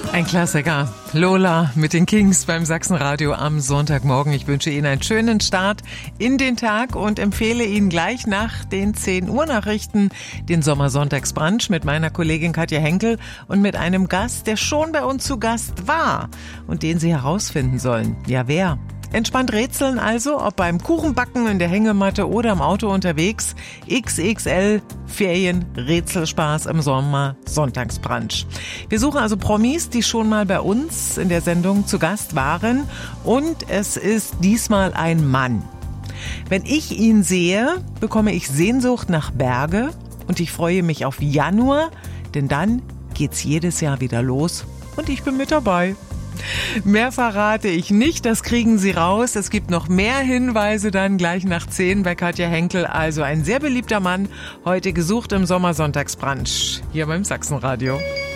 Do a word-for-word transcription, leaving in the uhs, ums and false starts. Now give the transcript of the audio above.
Ein Klassiker. Lola mit den Kings beim Sachsenradio am Sonntagmorgen. Ich wünsche Ihnen einen schönen Start in den Tag und empfehle Ihnen gleich nach den zehn Uhr Nachrichten den Sommersonntagsbrunch mit meiner Kollegin Katja Henkel und mit einem Gast, der schon bei uns zu Gast war und den Sie herausfinden sollen. Ja, wer? Entspannt rätseln also, ob beim Kuchenbacken in der Hängematte oder im Auto unterwegs. X X L Ferien Rätselspaß im Sommer Sonntagsbrunch. Wir suchen also Promis, die schon mal bei uns in der Sendung zu Gast waren. Und es ist diesmal ein Mann. Wenn ich ihn sehe, bekomme ich Sehnsucht nach Berge und ich freue mich auf Januar, denn dann geht's jedes Jahr wieder los und ich bin mit dabei. Mehr verrate ich nicht, das kriegen Sie raus. Es gibt noch mehr Hinweise dann gleich nach zehn bei Katja Henkel. Also ein sehr beliebter Mann, heute gesucht im Sommersonntagsbrunch hier beim Sachsenradio.